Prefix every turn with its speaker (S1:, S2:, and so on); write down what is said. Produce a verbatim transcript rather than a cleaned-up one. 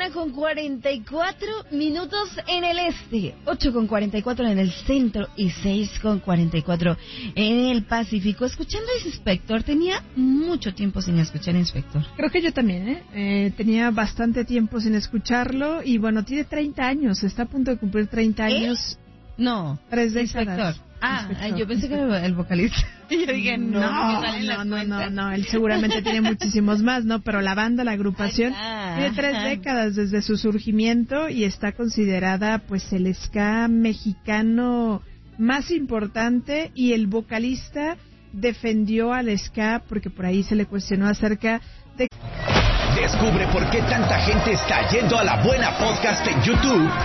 S1: mañana con cuarenta y cuatro minutos en el este, ocho con cuarenta y cuatro en el centro y seis con cuarenta y cuatro en el Pacífico. Escuchando a Inspector, tenía mucho tiempo sin escuchar a Inspector.
S2: Creo que yo también, ¿eh? eh Tenía bastante tiempo sin escucharlo y bueno, tiene treinta años, está a punto de cumplir treinta años.
S1: ¿Eh? No,
S2: tres décadas.
S1: Inspector. Ah,
S2: Inspector.
S1: yo pensé que era el vocalista. Y yo dije, no,
S2: no, no, no, no, no, él seguramente tiene muchísimos más, ¿no? Pero la banda, la agrupación, ah, tiene tres ajá. décadas desde su surgimiento y está considerada, pues, el ska mexicano más importante, y el vocalista defendió al ska porque por ahí se le cuestionó acerca de...
S3: Descubre por qué tanta gente está yendo a La Buena Podcast en YouTube